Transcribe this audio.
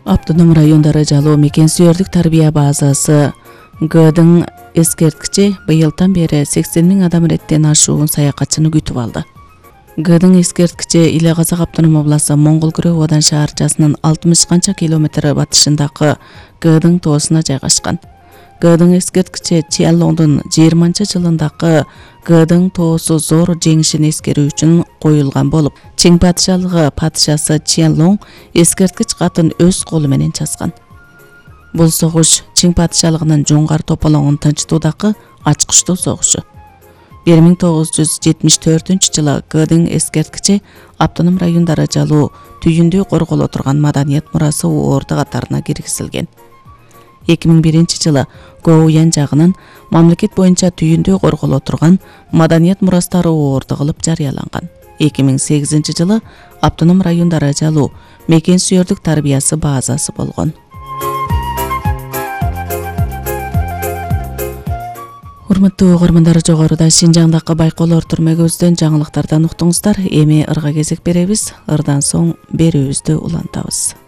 Автоном райондары жалоо мекен сүйөрдүк тарбия базасы Гдың эскерткичи быйылдан бери 80 000 адам реттен ашуун саякатчыны күтүп алды. Гдың эскерткичи Иле Казак автоном обласы Моңгол Күрөө Одан шаарчасынын 60 канча километр батышындагы Гдың тоосуна жайгашкан. Гдың эскерткичи Чианлоңдун 20-жылындагы Гдың тоосу зор жеңишин эскерүү үчүн коюлган болуп, Чиң падышалыгы падышасы Чианлоң эскерткич катын өз колу менен жазган. Бул согуш Чиң падышалыгынын жоңгар тополоңун тынчтуудагы ачкычтуу согушу. 1974-жылы Гдың эскерткичи автоном райондары жалоо түйүндүү корголо турган маданият мурасы орду катарына киргизилген. 2001-жылы Гоуян жагынын мамлекет боюнча түйүндүү корголо турган маданият мурастары орду кылып жарыяланган. 2008-жылы автоном райондары жалоо мекен сүйөрдүк тарбиясы базасы болгон. Урматтуу угармандар, жогоруда Шинжаңдагы байкоолор түрмөгөбүздөн жаңылыктардан уктуңуздар. Эми ырга кезек беребиз. Ырдан соң берүүбүздү улантабыз.